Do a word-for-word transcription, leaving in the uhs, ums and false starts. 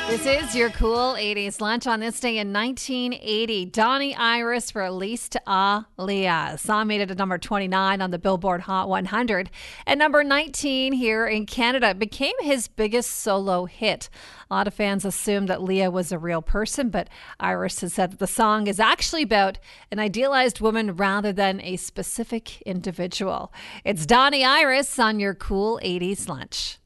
This is your cool eighties lunch on this day in nineteen eighty. Donnie Iris released Aaliyah. The song made it at number twenty-nine on the Billboard Hot one hundred. At number nineteen here in Canada, it became his biggest solo hit. A lot of fans assumed that Leah was a real person, but Iris has said that the song is actually about an idealized woman rather than a specific individual. It's Donnie Iris on your cool eighties lunch.